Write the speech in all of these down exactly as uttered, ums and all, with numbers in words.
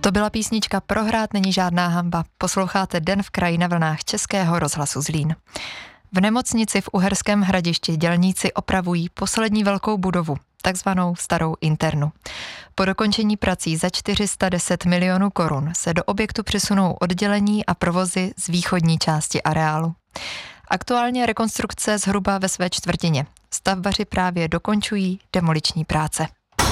To byla písnička Prohrát není žádná hanba. Posloucháte Den v kraji na vlnách Českého rozhlasu Zlín. V nemocnici v Uherském Hradišti dělníci opravují poslední velkou budovu, takzvanou starou internu. Po dokončení prací za čtyři sta deset milionů korun se do objektu přesunou oddělení a provozy z východní části areálu. Aktuálně rekonstrukce zhruba ve své čtvrtině. Stavbaři právě dokončují demoliční práce.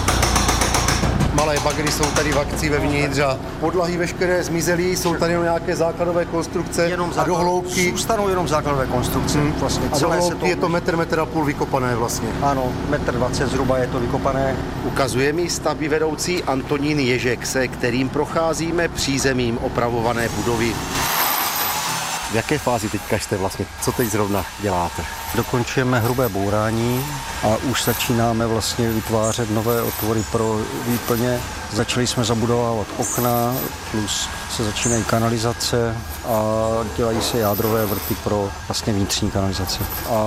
Malé bagry jsou tady v akci vevnitř a podlahy veškeré zmizelí, jsou tady jenom nějaké základové konstrukce jenom základ, a do hloubky. Zůstanou jenom základové konstrukce. Hmm. Vlastně a do hloubky to... je to metr, metr a půl vykopané vlastně. Ano, metr dvacet zhruba je to vykopané. Ukazuje mi stavby vedoucí Antonín Ježek, se kterým procházíme přízemím opravované budovy. V jaké fázi teďka jste vlastně? Co teď zrovna děláte? Dokončujeme hrubé bourání a už začínáme vlastně vytvářet nové otvory pro výplně. Začali jsme zabudovávat okna, plus se začínají kanalizace a dělají se jádrové vrty pro vlastně vnitřní kanalizace. A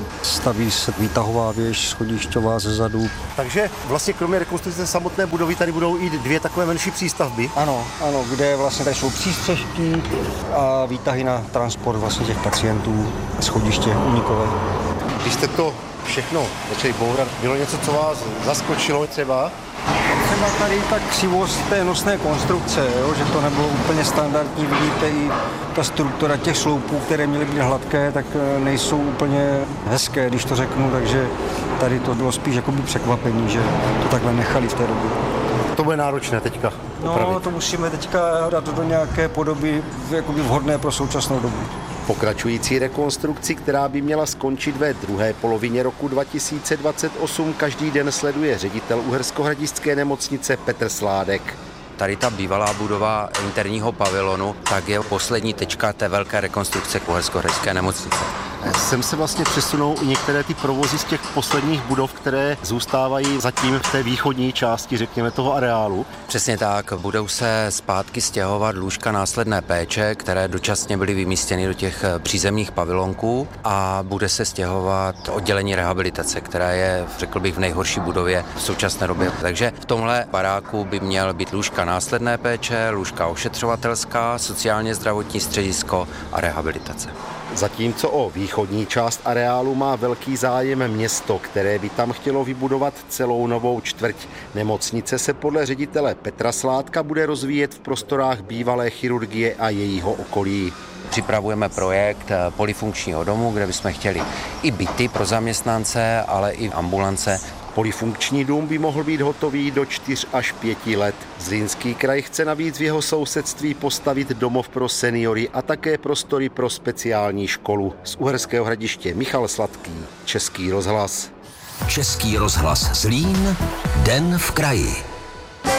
staví se výtahová věž schodišťová ze zadu. Takže vlastně kromě rekonstrukce samotné budovy tady budou i dvě takové menší přístavby? Ano, ano, kde vlastně tady jsou přístřešky a výtahy na transport vlastně těch pacientů, schodiště unikové. Když jste to všechno začali bourat, bylo něco, co vás zaskočilo třeba? Třeba tady ta křivost té nosné konstrukce, jo, že to nebylo úplně standardní, vidíte i ta struktura těch sloupů, které měly být hladké, tak nejsou úplně hezké, když to řeknu, takže tady to bylo spíš jakoby překvapení, že to takhle nechali v té době. To bude náročné teďka opravit. No, to musíme teďka dát do nějaké podoby jakoby vhodné pro současnou dobu. Pokračující rekonstrukci, která by měla skončit ve druhé polovině roku dva tisíce dvacet osm, každý den sleduje ředitel Uherskohradišťské nemocnice Petr Sládek. Tady ta bývalá budova interního pavilonu, tak je poslední tečka té velké rekonstrukce Uherskohradišťské nemocnice. Sem se vlastně přesunou i některé ty provozy z těch posledních budov, které zůstávají zatím v té východní části, řekněme, toho areálu. Přesně tak, budou se zpátky stěhovat lůžka následné péče, které dočasně byly vymístěny do těch přízemních pavilonků, a bude se stěhovat oddělení rehabilitace, které je, řekl bych, v nejhorší budově v současné době. Takže v tomhle baráku by měl být lůžka následné péče, lůžka ošetřovatelská, sociálně zdravotní středisko a rehabilitace. Zatímco o východní část areálu má velký zájem město, které by tam chtělo vybudovat celou novou čtvrť. Nemocnice se podle ředitele Petra Sládka bude rozvíjet v prostorách bývalé chirurgie a jejího okolí. Připravujeme projekt polifunkčního domu, kde bychom chtěli i byty pro zaměstnance, ale i ambulance. Polifunkční dům by mohl být hotový do čtyř až pěti let. Zlínský kraj chce navíc v jeho sousedství postavit domov pro seniory a také prostory pro speciální školu. Z Uherského Hradiště Michal Sladký, Český rozhlas. Český rozhlas Zlín, Den v kraji.